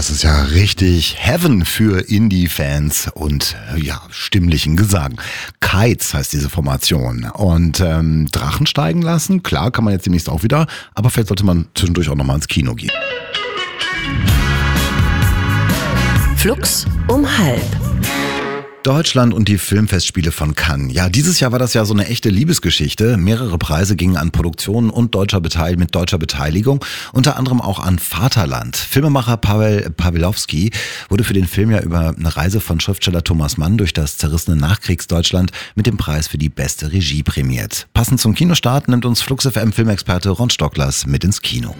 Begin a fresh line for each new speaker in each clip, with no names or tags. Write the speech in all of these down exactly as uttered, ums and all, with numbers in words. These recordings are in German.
Das ist ja richtig Heaven für Indie-Fans und ja, stimmlichen Gesang. Kites heißt diese Formation. Und ähm, Drachen steigen lassen, klar, kann man jetzt demnächst auch wieder, aber vielleicht sollte man zwischendurch auch nochmal ins Kino gehen.
Flux um halb.
Deutschland und die Filmfestspiele von Cannes. Ja, dieses Jahr war das ja so eine echte Liebesgeschichte. Mehrere Preise gingen an Produktionen und deutscher Beteil- mit deutscher Beteiligung, unter anderem auch an Vaterland. Filmemacher Paweł Pawlowski wurde für den Film ja über eine Reise von Schriftsteller Thomas Mann durch das zerrissene Nachkriegsdeutschland mit dem Preis für die beste Regie prämiert. Passend zum Kinostart nimmt uns Flux F M Filmexperte Ron Stocklers mit ins Kino.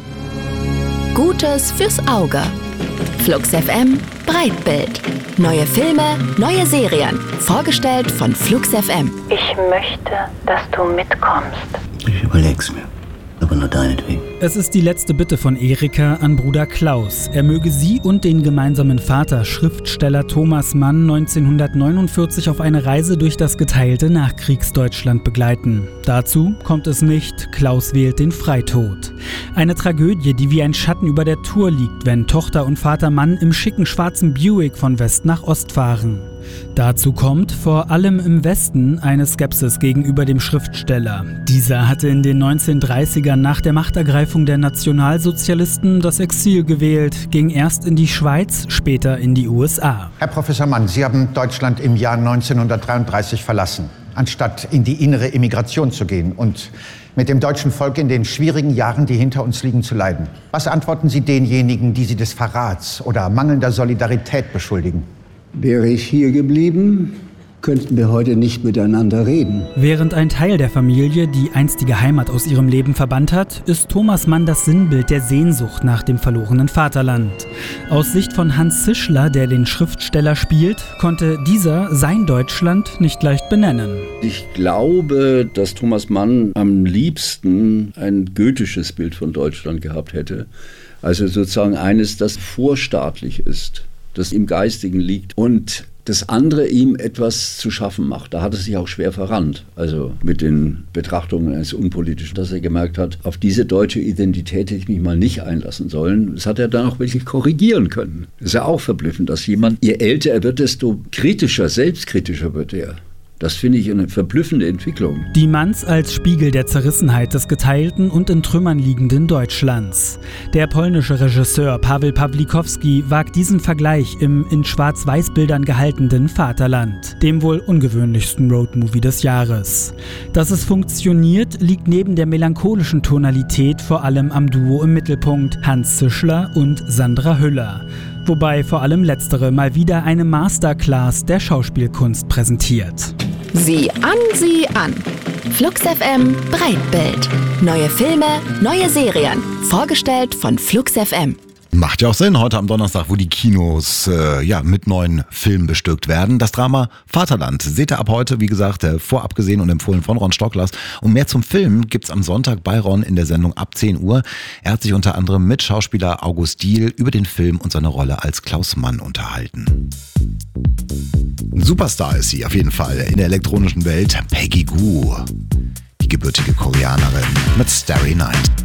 Gutes fürs Auge. Flux F M Breitbild. Neue Filme, neue Serien. Vorgestellt von Flux F M.
Ich möchte, dass du mitkommst.
Ich überleg's mir. Aber nur deinetwegen.
Es ist die letzte Bitte von Erika an Bruder Klaus. Er möge sie und den gemeinsamen Vater, Schriftsteller Thomas Mann, neunzehnhundertneunundvierzig auf eine Reise durch das geteilte Nachkriegsdeutschland begleiten. Dazu kommt es nicht, Klaus wählt den Freitod. Eine Tragödie, die wie ein Schatten über der Tour liegt, wenn Tochter und Vater Mann im schicken schwarzen Buick von West nach Ost fahren. Dazu kommt vor allem im Westen eine Skepsis gegenüber dem Schriftsteller. Dieser hatte in den neunzehnhundertdreißigern nach der Machtergreifung der Nationalsozialisten das Exil gewählt, ging erst in die Schweiz, später in die U S A.
Herr Professor Mann, Sie haben Deutschland im Jahr neunzehnhundertdreiunddreißig verlassen, anstatt in die innere Emigration zu gehen und mit dem deutschen Volk in den schwierigen Jahren, die hinter uns liegen, zu leiden. Was antworten Sie denjenigen, die Sie des Verrats oder mangelnder Solidarität beschuldigen?
Wäre ich hier geblieben, könnten wir heute nicht miteinander reden.
Während ein Teil der Familie die einstige Heimat aus ihrem Leben verbannt hat, ist Thomas Mann das Sinnbild der Sehnsucht nach dem verlorenen Vaterland. Aus Sicht von Hans Zischler, der den Schriftsteller spielt, konnte dieser sein Deutschland nicht leicht benennen.
Ich glaube, dass Thomas Mann am liebsten ein goethisches Bild von Deutschland gehabt hätte. Also sozusagen eines, das vorstaatlich ist, das im Geistigen liegt und das andere ihm etwas zu schaffen macht. Da hat er sich auch schwer verrannt, also mit den Betrachtungen eines Unpolitischen, dass er gemerkt hat, auf diese deutsche Identität hätte ich mich mal nicht einlassen sollen. Das hat er dann auch wirklich korrigieren können. Das ist ja auch verblüffend, dass jemand, je älter er wird, desto kritischer, selbstkritischer wird er. Das finde ich eine verblüffende Entwicklung.
Die Manns als Spiegel der Zerrissenheit des geteilten und in Trümmern liegenden Deutschlands. Der polnische Regisseur Paweł Pawlikowski wagt diesen Vergleich im in Schwarz-Weiß-Bildern gehaltenen Vaterland, dem wohl ungewöhnlichsten Roadmovie des Jahres. Dass es funktioniert, liegt neben der melancholischen Tonalität vor allem am Duo im Mittelpunkt, Hans Zischler und Sandra Hüller. Wobei vor allem letztere mal wieder eine Masterclass der Schauspielkunst präsentiert.
Sieh an, sieh an. Flux F M Breitbild. Neue Filme, neue Serien. Vorgestellt von Flux F M.
Macht ja auch Sinn, heute am Donnerstag, wo die Kinos äh, ja mit neuen Filmen bestückt werden. Das Drama Vaterland seht ihr ab heute, wie gesagt, äh, vorab gesehen und empfohlen von Ron Stocklers. Und mehr zum Film gibt's am Sonntag bei Ron in der Sendung ab zehn Uhr. Er hat sich unter anderem mit Schauspieler August Diehl über den Film und seine Rolle als Klaus Mann unterhalten. Ein Superstar ist sie auf jeden Fall in der elektronischen Welt, Peggy Gou, die gebürtige Koreanerin mit Starry Night.